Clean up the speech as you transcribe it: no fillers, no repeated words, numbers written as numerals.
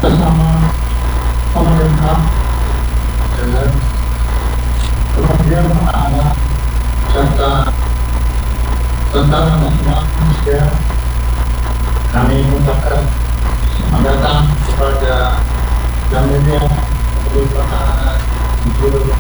bersama pemerintah dan kemudian anak serta tentara nasional Indonesia. Kami mengucapkan selamat datang kepada yang mulia Gubernur